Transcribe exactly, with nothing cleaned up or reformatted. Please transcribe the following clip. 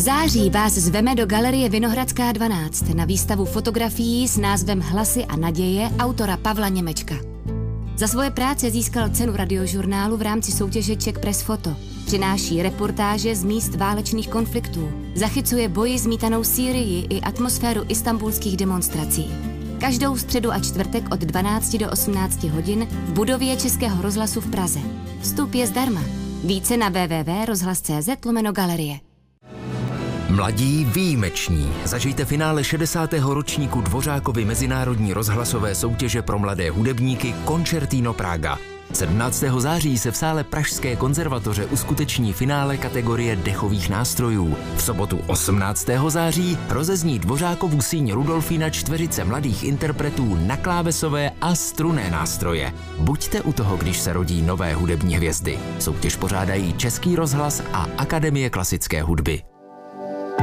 září vás zveme do Galerie Vinohradská dvanáct na výstavu fotografií s názvem Hlasy a naděje autora Pavla Němečka. Za svoje práce získal cenu Radiožurnálu v rámci soutěže Czech Press Photo. Přináší reportáže z míst válečných konfliktů. Zachycuje boji zmítanou Sýrii i atmosféru istanbulských demonstrací. Každou středu a čtvrtek od dvanácti do osmnácti hodin v budově Českého rozhlasu v Praze. Vstup je zdarma. Více na w w w tečka rozhlas tečka c z lomeno galerie. Mladí výjimeční. Zažijte finále šedesátého ročníku Dvořákovy mezinárodní rozhlasové soutěže pro mladé hudebníky Concertino Praga. sedmnáctého září se v sále Pražské konzervatoře uskuteční finále kategorie dechových nástrojů. V sobotu osmnáctého září rozezní Dvořákovu síň Rudolfína čtveřice mladých interpretů na klávesové a strunné nástroje. Buďte u toho, když se rodí nové hudební hvězdy. Soutěž pořádají Český rozhlas a Akademie klasické hudby.